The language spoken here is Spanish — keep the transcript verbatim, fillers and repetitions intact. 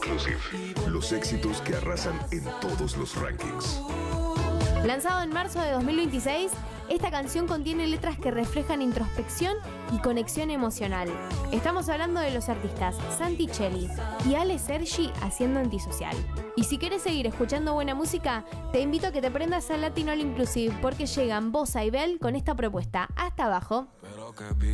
Inclusive, los éxitos que arrasan en todos los rankings. Lanzado en marzo de dos mil veintiséis, esta canción contiene letras que reflejan introspección y conexión emocional. Estamos hablando de los artistas Santi Cheli y Ale Sergi haciendo Antisocial. Y si quieres seguir escuchando buena música, te invito a que te prendas al Latin All Inclusive porque llegan Bossa y Bell con esta propuesta. Hasta abajo.